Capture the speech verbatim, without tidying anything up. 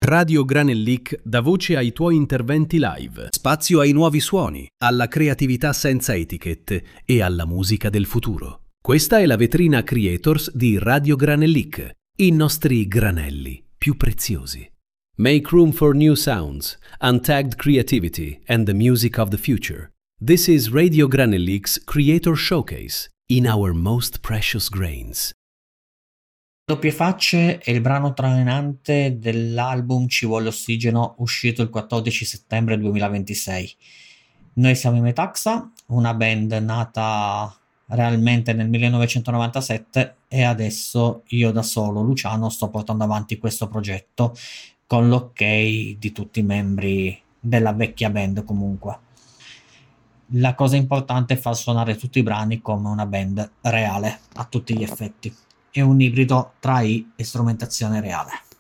Radio Granellic dà voce ai tuoi interventi live, spazio ai nuovi suoni, alla creatività senza etichette e alla musica del futuro. Questa è la vetrina Creators di Radio Granellic, i nostri granelli più preziosi. Make room for new sounds, untagged creativity and the music of the future. This is Radio Granellic's Creator Showcase, in our most precious grains. Doppie facce è il brano trainante dell'album Ci vuole ossigeno, uscito il quattordici settembre duemilaventisei. Noi siamo i Metaxa, una band nata realmente nel millenovecentonovantasette, e adesso io da solo, Luciano, sto portando avanti questo progetto con l'ok di tutti i membri della vecchia band. Comunque la cosa importante è far suonare tutti i brani come una band reale a tutti gli effetti. È un ibrido tra I e strumentazione reale.